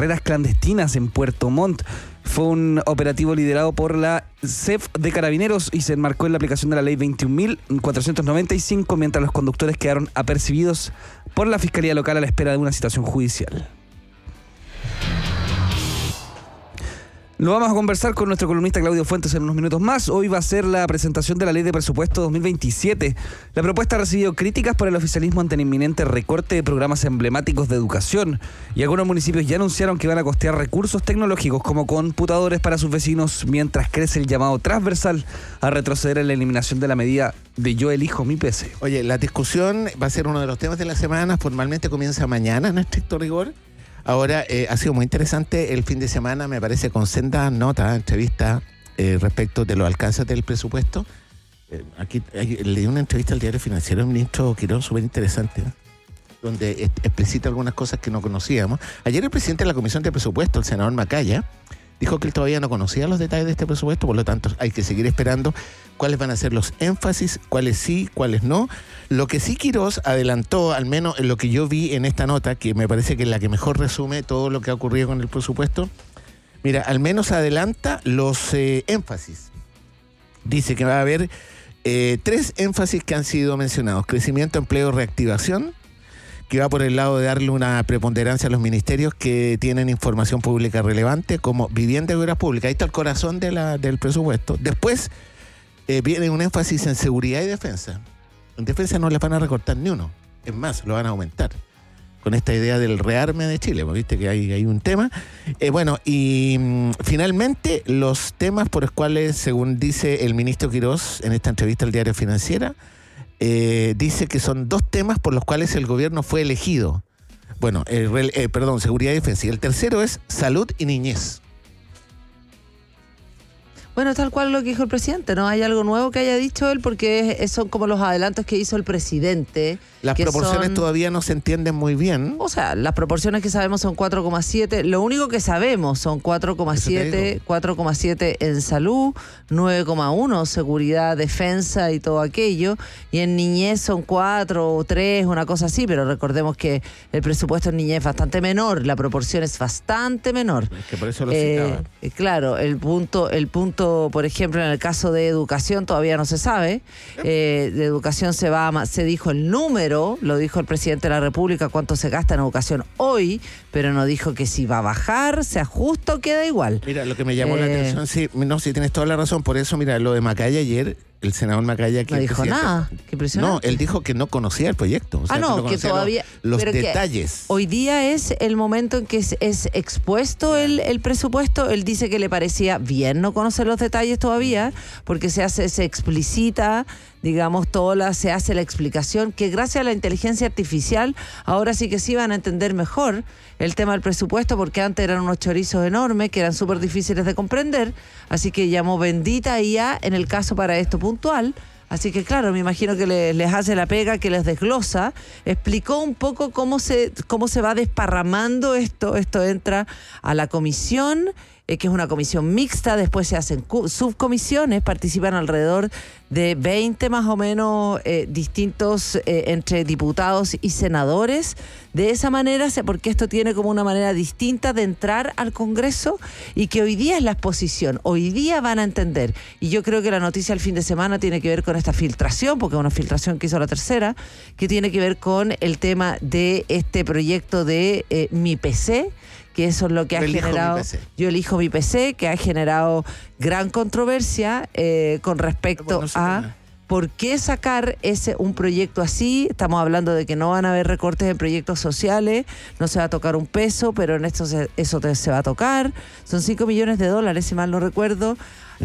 carreras clandestinas en Puerto Montt. Fue un operativo liderado por la CEF de Carabineros y se enmarcó en la aplicación de la ley 21.495, mientras los conductores quedaron apercibidos por la Fiscalía Local a la espera de una citación judicial. Lo vamos a conversar con nuestro columnista Claudio Fuentes en unos minutos más. Hoy va a ser la presentación de la Ley de Presupuesto 2027. La propuesta ha recibido críticas por el oficialismo ante el inminente recorte de programas emblemáticos de educación. Y algunos municipios ya anunciaron que van a costear recursos tecnológicos como computadores para sus vecinos, mientras crece el llamado transversal a retroceder en la eliminación de la medida de Yo elijo mi PC. Oye, la discusión va a ser uno de los temas de la semana. Formalmente comienza mañana en estricto rigor. Ahora, ha sido muy interesante el fin de semana, me parece, con sendas notas, entrevistas respecto de los alcances del presupuesto. Aquí leí una entrevista al Diario Financiero del ministro Quirós, súper interesante, donde explicita algunas cosas que no conocíamos. Ayer el presidente de la Comisión de Presupuesto, el senador Macaya, dijo que él todavía no conocía los detalles de este presupuesto, por lo tanto hay que seguir esperando cuáles van a ser los énfasis, cuáles sí, cuáles no. Lo que sí Quirós adelantó, al menos en lo que yo vi en esta nota, que me parece que es la que mejor resume todo lo que ha ocurrido con el presupuesto, mira, al menos adelanta los énfasis. Dice que va a haber 3 énfasis que han sido mencionados: crecimiento, empleo, reactivación, que va por el lado de darle una preponderancia a los ministerios que tienen información pública relevante, como vivienda y obras públicas. Ahí está el corazón del presupuesto. Después viene un énfasis en seguridad y defensa. En defensa no les van a recortar ni uno, es más, lo van a aumentar, con esta idea del rearme de Chile, viste que hay un tema. Finalmente, los temas por los cuales, según dice el ministro Quirós en esta entrevista al Diario Financiera, dice que son 2 temas por los cuales el gobierno fue elegido. Seguridad y defensa. Y el tercero es salud y niñez. Bueno, tal cual lo que dijo el presidente, ¿no? Hay algo nuevo que haya dicho él, porque son como los adelantos que hizo el presidente. Las proporciones todavía no se entienden muy bien. O sea, las proporciones que sabemos son 4,7. Lo único que sabemos son 4,7 en salud, 9,1 seguridad, defensa y todo aquello. Y en niñez son 4 o 3, una cosa así. Pero recordemos que el presupuesto en niñez es bastante menor. La proporción es bastante menor. Es que por eso lo citaba. Claro, el punto, por ejemplo, en el caso de educación todavía no se sabe. De educación se dijo el número, lo dijo el presidente de la República, cuánto se gasta en educación hoy, pero no dijo que si va a bajar, se ajusta o queda igual. Mira, lo que me llamó la atención, sí, tienes toda la razón, por eso, mira, lo de Macaya ayer, el senador Macaya... No dijo nada, qué impresionante. No, él dijo que no conocía el proyecto. O sea, que todavía... Los detalles. Hoy día es el momento en que es expuesto el presupuesto. Él dice que le parecía bien no conocer los detalles todavía, porque se explicita, digamos, se hace la explicación, que gracias a la inteligencia artificial, ahora sí que sí van a entender mejor el tema del presupuesto, porque antes eran unos chorizos enormes que eran súper difíciles de comprender, así que llamó bendita IA en el caso para esto puntual. Así que claro, me imagino que les hace la pega, que les desglosa. Explicó un poco cómo se va desparramando esto. Esto entra a la comisión, que es una comisión mixta, después se hacen subcomisiones, participan alrededor de 20 más o menos distintos entre diputados y senadores. De esa manera, porque esto tiene como una manera distinta de entrar al Congreso, y que hoy día es la exposición, hoy día van a entender. Y yo creo que la noticia del fin de semana tiene que ver con esta filtración, porque es una filtración que hizo la Tercera, que tiene que ver con el tema de este proyecto de Mi PC, que eso es lo que ha generado Yo elijo mi PC, que ha generado gran controversia con respecto a por qué sacar un proyecto así. Estamos hablando de que no van a haber recortes en proyectos sociales, no se va a tocar un peso, pero en esto eso se va a tocar. Son $5 millones, si mal no recuerdo.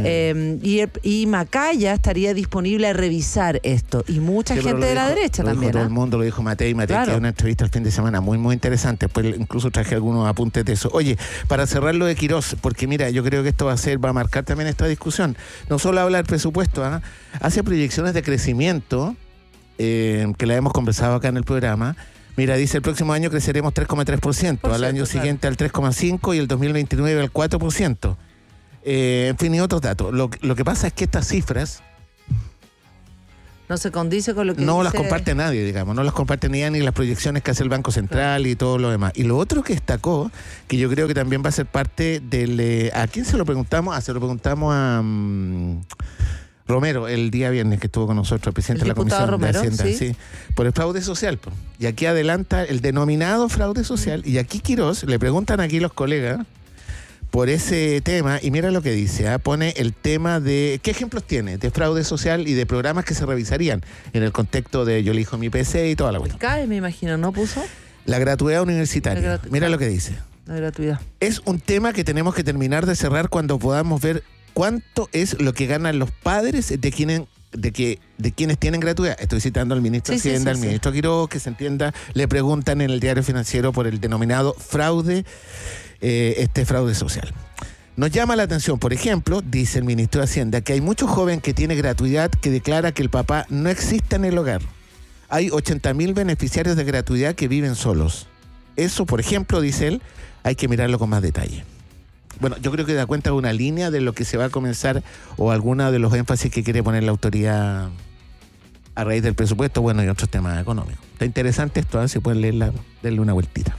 Y Macaya estaría disponible a revisar esto, y mucha gente de la derecha también. Todo el mundo lo dijo Matei, claro. Que es una entrevista el fin de semana muy muy interesante. Después incluso traje algunos apuntes de eso. Oye, para cerrar lo de Quirós, porque mira, yo creo que esto va a marcar también esta discusión. No solo habla del presupuesto, hace proyecciones de crecimiento, que la hemos conversado acá en el programa. Mira, dice: el próximo año creceremos 3,3%, al año siguiente al 3,5% y el 2029 al 4%. En fin, y otros datos. Lo que pasa es que estas cifras No se condice con lo que no dice... las comparte nadie, digamos, no las comparte ni las proyecciones que hace el Banco Central y todo lo demás. Y lo otro que destacó, que yo creo que también va a ser parte del... ¿A quién se lo preguntamos? Se lo preguntamos a Romero el día viernes, que estuvo con nosotros, el presidente de la Comisión Romero, de Hacienda, sí, por el fraude social. Po. Y aquí adelanta el denominado fraude social. Y aquí Quirós, le preguntan aquí los colegas por ese tema, y mira lo que dice, pone el tema de, ¿qué ejemplos tiene? De fraude social y de programas que se revisarían en el contexto de Yo elijo mi PC y toda la El cuestión. CAE, me imagino, ¿no puso? La gratuidad universitaria. Mira lo que dice. La gratuidad. Es un tema que tenemos que terminar de cerrar cuando podamos ver cuánto es lo que ganan los padres de quienes tienen gratuidad. Estoy citando al ministro de Hacienda, al ministro Quirós, que se entienda, le preguntan en el Diario Financiero por el denominado fraude, fraude social. Nos llama la atención, por ejemplo, dice el ministro de Hacienda, que hay muchos jóvenes que tienen gratuidad que declara que el papá no existe en el hogar. Hay 80.000 beneficiarios de gratuidad que viven solos. Eso, por ejemplo, dice él, hay que mirarlo con más detalle. Bueno, yo creo que da cuenta de una línea de lo que se va a comenzar o alguna de los énfasis que quiere poner la autoridad a raíz del presupuesto, bueno, y otros temas económicos. Está interesante esto, si pueden leerla, denle una vueltita.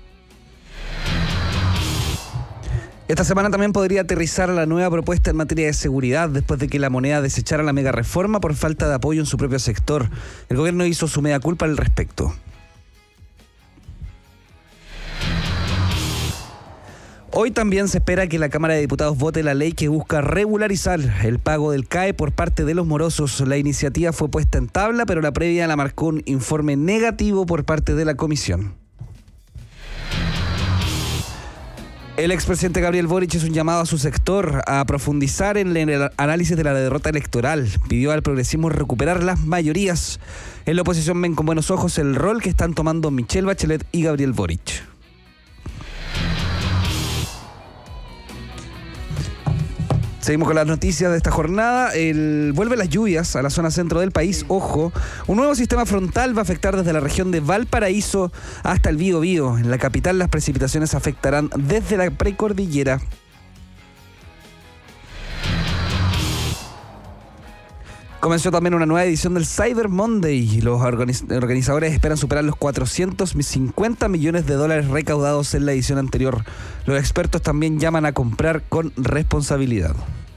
Esta semana también podría aterrizar la nueva propuesta en materia de seguridad después de que la moneda desechara la mega reforma por falta de apoyo en su propio sector. El gobierno hizo su mea culpa al respecto. Hoy también se espera que la Cámara de Diputados vote la ley que busca regularizar el pago del CAE por parte de los morosos. La iniciativa fue puesta en tabla, pero la previa la marcó un informe negativo por parte de la comisión. El expresidente Gabriel Boric hizo un llamado a su sector a profundizar en el análisis de la derrota electoral. Pidió al progresismo recuperar las mayorías. En la oposición ven con buenos ojos el rol que están tomando Michelle Bachelet y Gabriel Boric. Seguimos con las noticias de esta jornada. Vuelven las lluvias a la zona centro del país. Ojo, un nuevo sistema frontal va a afectar desde la región de Valparaíso hasta el Biobío. En la capital las precipitaciones afectarán desde la precordillera. Comenzó también una nueva edición del Cyber Monday. Los organizadores esperan superar los 450 millones de dólares recaudados en la edición anterior. Los expertos también llaman a comprar con responsabilidad.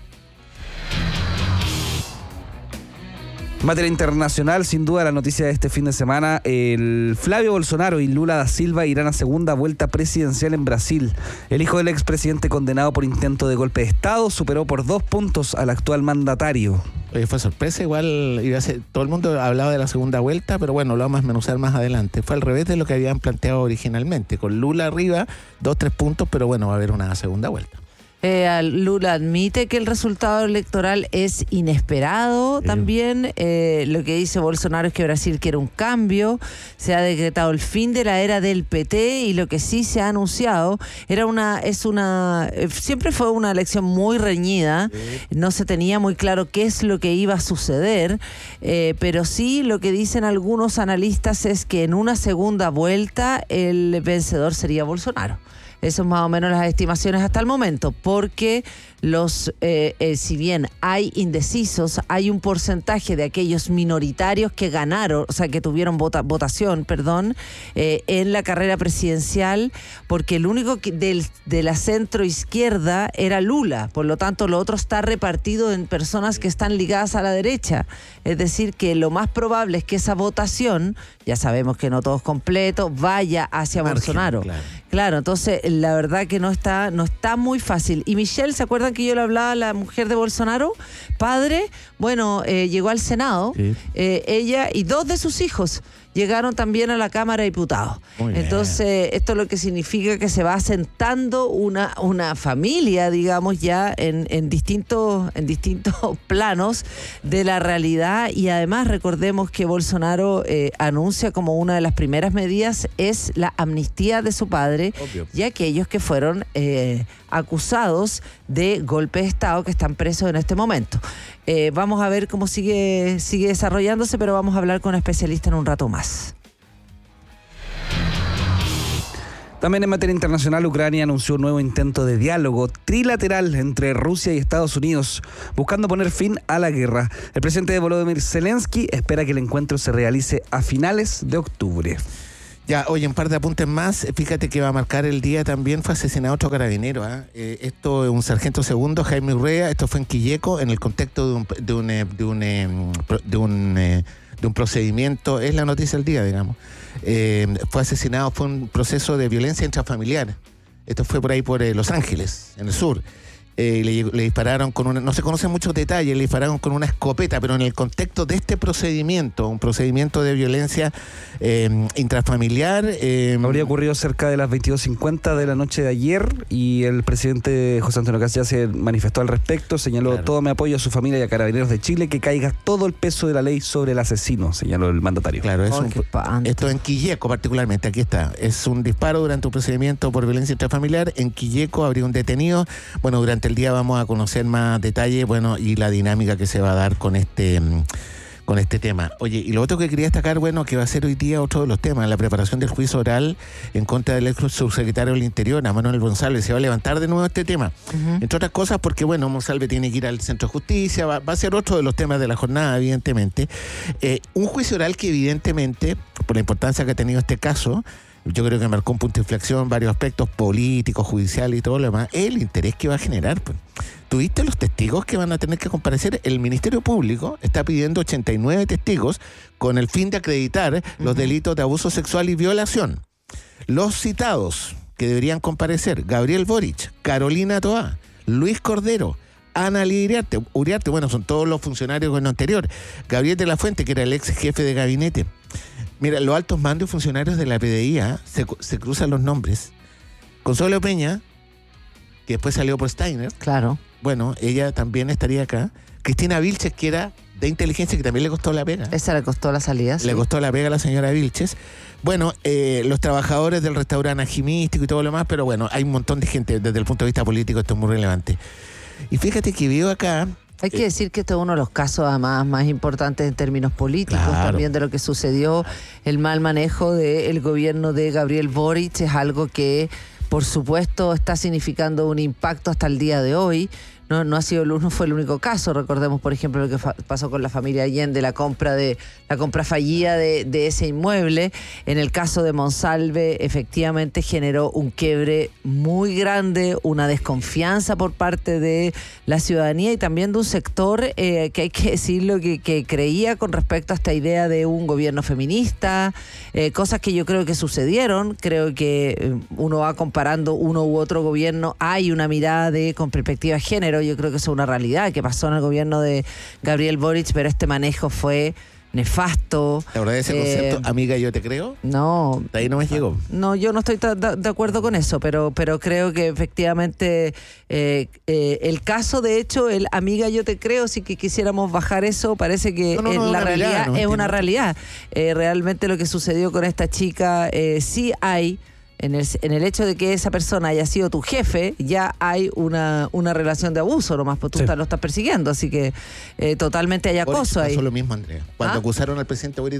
En materia internacional, sin duda la noticia de este fin de semana, el Flavio Bolsonaro y Lula da Silva irán a segunda vuelta presidencial en Brasil. El hijo del expresidente condenado por intento de golpe de Estado superó por 2 puntos al actual mandatario. Oye, fue sorpresa, igual iba a ser, todo el mundo hablaba de la segunda vuelta, pero bueno, lo vamos a desmenuzar más adelante. Fue al revés de lo que habían planteado originalmente, con Lula arriba, 2-3 puntos, pero bueno, va a haber una segunda vuelta. Lula admite que el resultado electoral es inesperado también. Lo que dice Bolsonaro es que Brasil quiere un cambio. Se ha decretado el fin de la era del PT y lo que sí se ha anunciado siempre fue una elección muy reñida. No se tenía muy claro qué es lo que iba a suceder, pero sí lo que dicen algunos analistas es que en una segunda vuelta el vencedor sería Bolsonaro. Eso es más o menos las estimaciones hasta el momento, porque si bien hay indecisos, hay un porcentaje de aquellos minoritarios que ganaron, o sea, que tuvieron votación, en la carrera presidencial, porque el único de la centro izquierda era Lula, por lo tanto lo otro está repartido en personas que están ligadas a la derecha, es decir, que lo más probable es que esa votación, ya sabemos que no todo es completo, vaya hacia Bolsonaro. Claro, entonces la verdad que no está muy fácil. Y Michelle, ¿se acuerdan que yo le hablaba a la mujer de Bolsonaro? Padre, llegó al Senado, ella y 2 de sus hijos llegaron también a la Cámara de Diputados. Entonces, esto es lo que significa que se va asentando una familia, digamos, ya en distintos planos de la realidad. Y además recordemos que Bolsonaro anuncia como una de las primeras medidas es la amnistía de su padre. Obvio. Y aquellos que fueron acusados de golpe de Estado que están presos en este momento. Vamos a ver cómo sigue desarrollándose, pero vamos a hablar con un especialista en un rato más. También en materia internacional, Ucrania anunció un nuevo intento de diálogo trilateral entre Rusia y Estados Unidos, buscando poner fin a la guerra. El presidente Volodymyr Zelensky espera que el encuentro se realice a finales de octubre. Ya, oye, un par de apuntes más. Fíjate que va a marcar el día también, fue asesinado otro carabinero. Esto es un sargento segundo, Jaime Urrea. Esto fue en Quilleco, en el contexto de un procedimiento. Es la noticia del día, digamos. Fue asesinado, fue un proceso de violencia intrafamiliar. Esto fue por ahí, por Los Ángeles, en el sur. Le dispararon con una, no se conocen muchos detalles, le dispararon con una escopeta, pero en el contexto de este procedimiento, un procedimiento de violencia intrafamiliar. Habría ocurrido cerca de las 22:50 de la noche de ayer y el presidente José Antonio Cast ya se manifestó al respecto, señaló: todo mi apoyo a su familia y a Carabineros de Chile, que caiga todo el peso de la ley sobre el asesino, señaló el mandatario. Claro, esto en Quilleco particularmente, aquí está, es un disparo durante un procedimiento por violencia intrafamiliar. En Quilleco habría un detenido. Bueno, durante el día vamos a conocer más detalles, bueno, y la dinámica que se va a dar con este tema. Oye, y lo otro que quería destacar, bueno, que va a ser hoy día otro de los temas, la preparación del juicio oral en contra del ex subsecretario del Interior, a Manuel Monsalve. Se va a levantar de nuevo este tema, entre otras cosas porque, bueno, Monsalve tiene que ir al Centro de Justicia, va a ser otro de los temas de la jornada, evidentemente. Un juicio oral que, evidentemente, por la importancia que ha tenido este caso, yo creo que marcó un punto de inflexión, varios aspectos políticos, judiciales y todo lo demás, el interés que va a generar. Pues. ¿Tuviste los testigos que van a tener que comparecer? El Ministerio Público está pidiendo 89 testigos con el fin de acreditar los delitos de abuso sexual y violación. Los citados que deberían comparecer: Gabriel Boric, Carolina Toá, Luis Cordero, Ana Lía Uriarte, bueno, son todos los funcionarios con lo anterior. Gabriel de la Fuente, que era el ex jefe de gabinete. Mira, los altos mandos y funcionarios de la PDI se cruzan los nombres. Consuelo Peña, que después salió por Steiner. Claro. Bueno, ella también estaría acá. Cristina Vilches, que era de inteligencia, que también le costó la pega. Esa le costó la salida. Le costó la pega a la señora Vilches. Bueno, los trabajadores del restaurante Ajimístico y todo lo demás, pero bueno, hay un montón de gente. Desde el punto de vista político esto es muy relevante. Y fíjate que veo acá... Hay que decir que este es uno de los casos además más importantes en términos políticos, claro, también de lo que sucedió. El mal manejo del gobierno de Gabriel Boric es algo que, por supuesto, está significando un impacto hasta el día de hoy. No fue el único caso. Recordemos, por ejemplo, lo que pasó con la familia Allende, la compra fallida de ese inmueble. En el caso de Monsalve, efectivamente generó un quiebre muy grande, una desconfianza por parte de la ciudadanía y también de un sector que hay que decirlo, que creía con respecto a esta idea de un gobierno feminista, cosas que yo creo que sucedieron. Creo que uno va comparando uno u otro gobierno, hay una mirada con perspectiva de género. Yo creo que eso es una realidad que pasó en el gobierno de Gabriel Boric, pero este manejo fue nefasto. ¿La verdad ese concepto, amiga, yo te creo? No. De ahí no me llegó. No, yo no estoy de acuerdo con eso, pero creo que efectivamente el caso, de hecho, el amiga, yo te creo, si que quisiéramos bajar eso, parece que la realidad es una realidad. Realmente lo que sucedió con esta chica, sí hay... En el hecho de que esa persona haya sido tu jefe, ya hay una relación de abuso, nomás, pues tú lo estás persiguiendo, así que totalmente hay acoso ahí. Pasó lo mismo, Andrea. Cuando acusaron al presidente Boric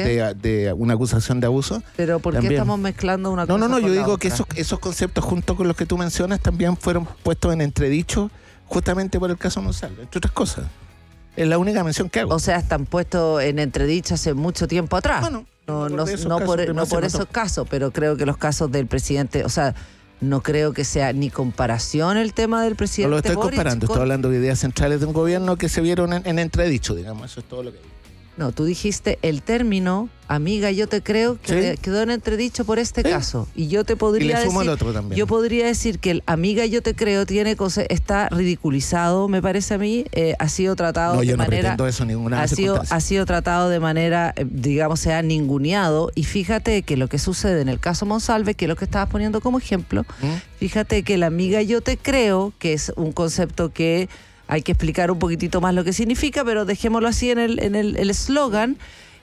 de una acusación de abuso. Pero ¿por qué estamos mezclando una cosa? No, yo digo que esos conceptos, junto con los que tú mencionas, también fueron puestos en entredicho justamente por el caso Monsalve, entre otras cosas. Es la única mención que hago. O sea, están puestos en entredicho hace mucho tiempo atrás. Bueno, no por esos casos, pero creo que los casos del presidente, o sea, no creo que sea ni comparación el tema del presidente. No lo estoy Boric comparando, estoy hablando de ideas centrales de un gobierno que se vieron en entredicho, digamos, eso es todo lo que digo. No, tú dijiste el término, amiga, yo te creo, que quedó en entredicho por este caso. Y yo te podría decir, el otro también. Yo podría decir que el amiga, yo te creo, está ridiculizado, me parece a mí, ha sido tratado de manera... No, eso ninguna ha sido tratado de manera, digamos, se ha ninguneado. Y fíjate que lo que sucede en el caso Monsalve, que es lo que estabas poniendo como ejemplo, fíjate que la amiga, yo te creo, que es un concepto que... Hay que explicar un poquitito más lo que significa, pero dejémoslo así en el eslogan.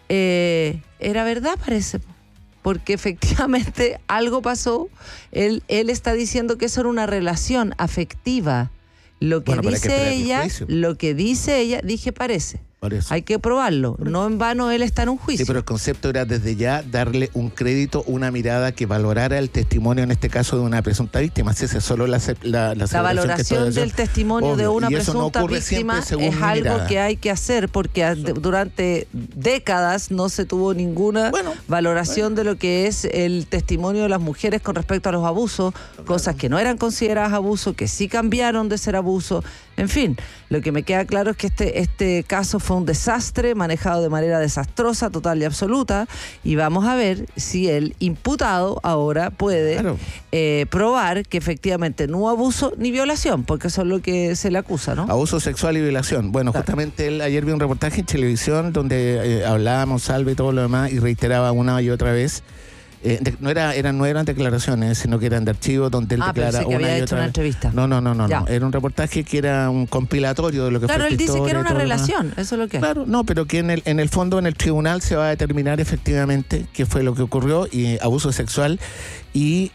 Era verdad, parece. Porque efectivamente algo pasó. Él está diciendo que eso era una relación afectiva. Lo que dice ella, dije parece. Por eso. Hay que probarlo. No en vano él está en un juicio. Sí, pero el concepto era desde ya darle un crédito, una mirada que valorara el testimonio, en este caso, de una presunta víctima. Si esa es solo la valoración del testimonio de una presunta no víctima es algo que hay que hacer, porque durante décadas no se tuvo ninguna valoración de lo que es el testimonio de las mujeres con respecto a los abusos, cosas que no eran consideradas abuso, que sí cambiaron de ser abuso. En fin, lo que me queda claro es que este caso fue un desastre, manejado de manera desastrosa, total y absoluta, y vamos a ver si el imputado ahora puede probar que efectivamente no hubo abuso ni violación, porque eso es lo que se le acusa, ¿no? Abuso sexual y violación. Bueno, justamente él ayer vio un reportaje en televisión donde hablábamos, Salve y todo lo demás, y reiteraba una y otra vez. No eran declaraciones, sino que eran de archivos donde él declara que había hecho una entrevista. No. Era un reportaje que era un compilatorio de lo que fue. Claro, él dice que era una relación, eso es lo que es. Claro, no, pero que en el fondo, en el tribunal se va a determinar efectivamente qué fue lo que ocurrió, y abuso sexual y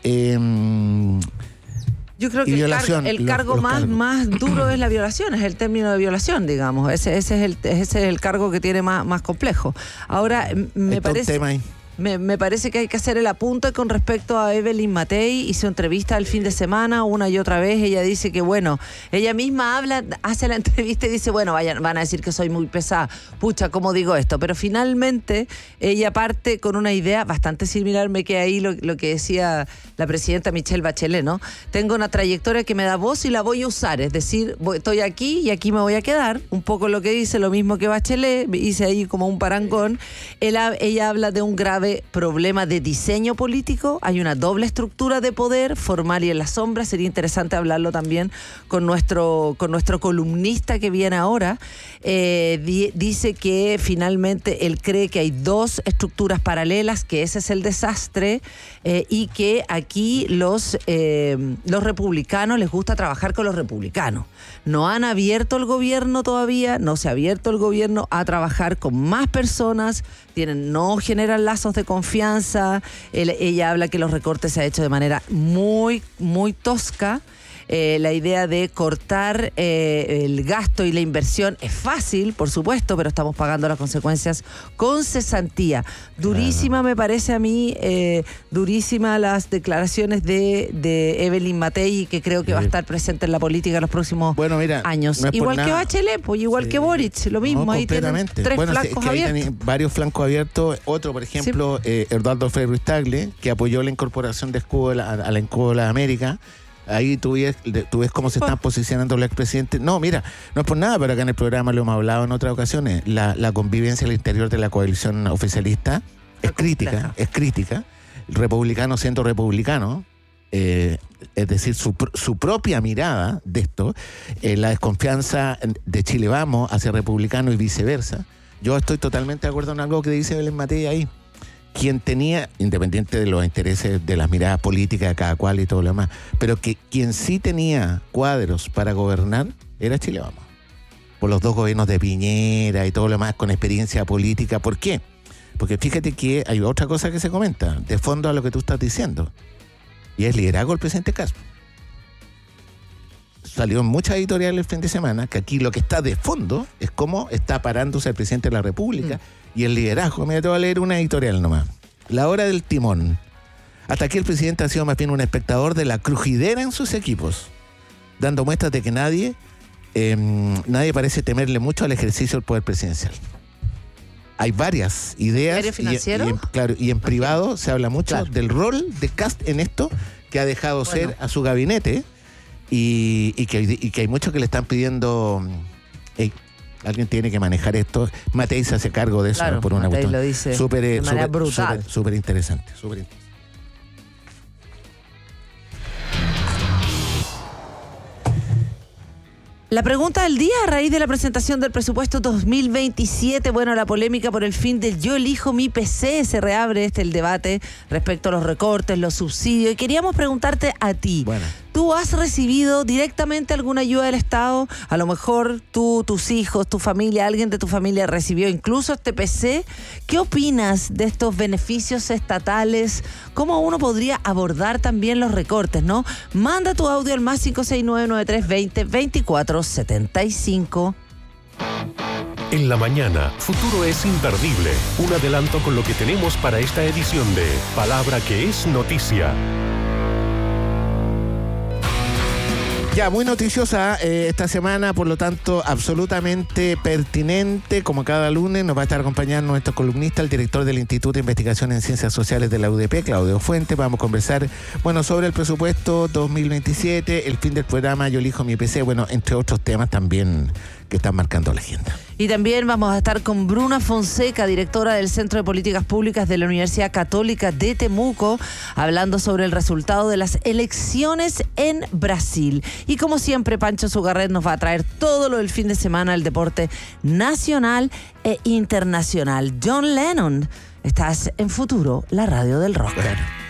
yo creo que el cargo más duro es la violación, es el término de violación, digamos. Ese es el cargo que tiene más complejo. Ahora, me parece que hay que hacer el apunte con respecto a Evelyn Matei y su entrevista el fin de semana una y otra vez. Ella dice que, ella misma hace la entrevista y dice, van a decir que soy muy pesada. Pucha, ¿cómo digo esto? Pero finalmente ella parte con una idea bastante similar, me queda ahí lo que decía la presidenta Michelle Bachelet, ¿no? Tengo una trayectoria que me da voz y la voy a usar, es decir, estoy aquí y aquí me voy a quedar. Un poco lo que dice, lo mismo que Bachelet, hice ahí como un parangón. Ella habla de un grave problema de diseño político, hay una doble estructura de poder, formal y en la sombra. Sería interesante hablarlo también con nuestro columnista que viene ahora. Dice que finalmente él cree que hay dos estructuras paralelas, que ese es el desastre, y que aquí los republicanos les gusta trabajar con los republicanos. No han abierto el gobierno todavía, no se ha abierto el gobierno a trabajar con más personas, no generan lazos de confianza. Ella habla que los recortes se ha hecho de manera muy, muy tosca. La idea de cortar el gasto y la inversión es fácil, por supuesto, pero estamos pagando las consecuencias con cesantía. Durísima, me parece a mí, durísima las declaraciones de Evelyn Matei, que creo que va a estar presente en la política en los próximos años. No igual que Bachelet, igual que Boric, lo mismo. Ahí tienen tres flancos abiertos. Hay varios flancos abiertos. Otro, por ejemplo, Eduardo Frei Ruiz Tagle, que apoyó la incorporación de escudo a la escudo de la América. Ahí tú ves cómo se están posicionando los expresidentes. No, mira, no es por nada, pero acá en el programa lo hemos hablado en otras ocasiones. La convivencia al interior de la coalición oficialista es crítica. El republicano siendo republicano, es decir, su propia mirada de esto, la desconfianza de Chile Vamos hacia republicano y viceversa. Yo estoy totalmente de acuerdo en algo que dice Belén Matei ahí. Quien tenía, independiente de los intereses de las miradas políticas de cada cual y todo lo demás, pero que quien sí tenía cuadros para gobernar era Chile Vamos. Por los dos gobiernos de Piñera y todo lo demás con experiencia política. ¿Por qué? Porque fíjate que hay otra cosa que se comenta, de fondo a lo que tú estás diciendo, y es liderazgo del presidente Castro. Salió en muchas editoriales el fin de semana que aquí lo que está de fondo es cómo está parándose el presidente de la República y el liderazgo. Mira, te voy a leer una editorial nomás. La hora del timón. Hasta aquí el presidente ha sido más bien un espectador de la crujidera en sus equipos, dando muestras de que nadie parece temerle mucho al ejercicio del poder presidencial. Hay varias ideas. ¿Diario Financiero? Y en privado se habla mucho del rol de Kast en esto, que ha dejado ser a su gabinete. Y que hay muchos que le están pidiendo, alguien tiene que manejar esto. Matei se hace cargo de eso, por una cuestión. Lo dice de manera brutal. Súper interesante. La pregunta del día a raíz de la presentación del presupuesto 2027, la polémica por el fin del Yo elijo mi PC, se reabre el debate respecto a los recortes, los subsidios, y queríamos preguntarte a ti. ¿Tú has recibido directamente alguna ayuda del Estado? A lo mejor tú, tus hijos, tu familia, alguien de tu familia recibió incluso este PC. ¿Qué opinas de estos beneficios estatales? ¿Cómo uno podría abordar también los recortes, no? Manda tu audio al +56993202475. En la mañana, Futuro es imperdible. Un adelanto con lo que tenemos para esta edición de Palabra que es Noticia. Ya, muy noticiosa esta semana, por lo tanto, absolutamente pertinente. Como cada lunes nos va a estar acompañando nuestro columnista, el director del Instituto de Investigación en Ciencias Sociales de la UDP, Claudio Fuentes. Vamos a conversar, sobre el presupuesto 2027, el fin del programa Yo elijo mi PC, entre otros temas también que están marcando la agenda. Y también vamos a estar con Bruna Fonseca, directora del Centro de Políticas Públicas de la Universidad Católica de Temuco, hablando sobre el resultado de las elecciones en Brasil. Y como siempre, Pancho Sugarret nos va a traer todo lo del fin de semana, el deporte nacional e internacional. John Lennon, estás en Futuro, la radio del rock. Bueno.